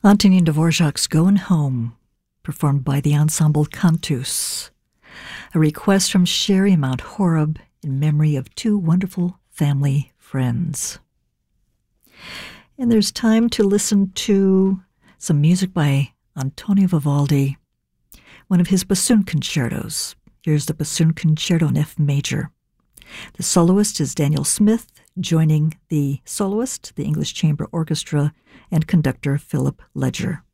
Antonin Dvorak's Going Home, performed by the ensemble Cantus. A request from Sherry Mount Horeb in memory of two wonderful family friends. And there's time to listen to some music by Antonio Vivaldi, one of his bassoon concertos. Here's the bassoon concerto in F major. The soloist is Daniel Smith, joining the soloist, the English Chamber Orchestra, and conductor Philip Ledger.